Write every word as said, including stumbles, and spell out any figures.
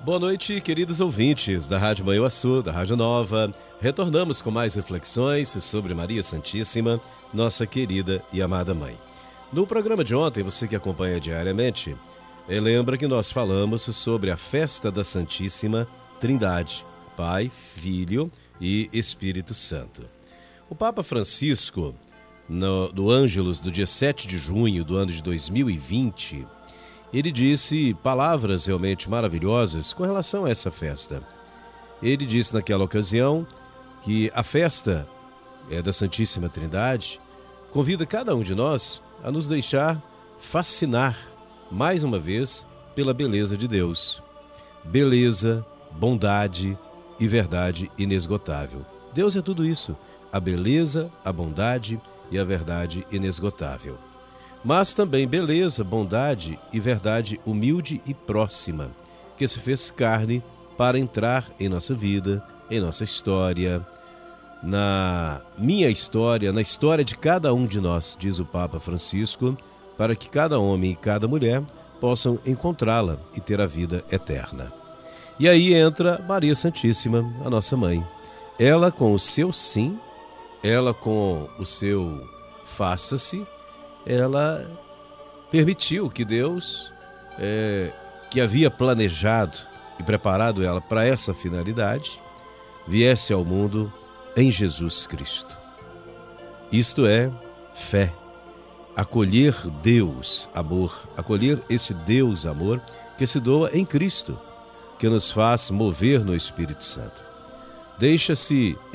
Boa noite, queridos ouvintes da Rádio Manhuaçu, da Rádio Nova. Retornamos com mais reflexões sobre Maria Santíssima, nossa querida e amada Mãe. No programa de ontem, você que acompanha diariamente, lembra que nós falamos sobre a festa da Santíssima Trindade, Pai, Filho e Espírito Santo. O Papa Francisco, no, do Ângelus do dia sete de junho do ano de dois mil e vinte, ele disse palavras realmente maravilhosas com relação a essa festa. Ele disse naquela ocasião que a festa é da Santíssima Trindade convida cada um de nós a nos deixar fascinar mais uma vez pela beleza de Deus. Beleza, bondade e verdade inesgotável. Deus é tudo isso, a beleza, a bondade e a verdade inesgotável. Mas também beleza, bondade e verdade humilde e próxima, que se fez carne para entrar em nossa vida, em nossa história, na minha história, na história de cada um de nós, diz o Papa Francisco, para que cada homem e cada mulher possam encontrá-la e ter a vida eterna. E aí entra Maria Santíssima, a nossa mãe. Ela com o seu sim, ela com o seu faça-se, ela permitiu que Deus, é, que havia planejado e preparado ela para essa finalidade, viesse ao mundo em Jesus Cristo. Isto é fé, acolher Deus, amor, acolher esse Deus, amor, que se doa em Cristo, que nos faz mover no Espírito Santo. Deixa-se